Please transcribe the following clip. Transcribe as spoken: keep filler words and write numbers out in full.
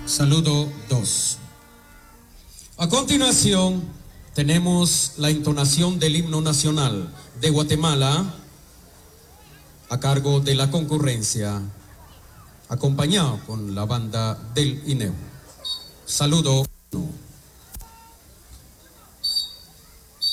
Saludo dos. A continuación, tenemos la entonación del himno nacional de Guatemala a cargo de la concurrencia, acompañado con la banda del I N E U. Saludo uno.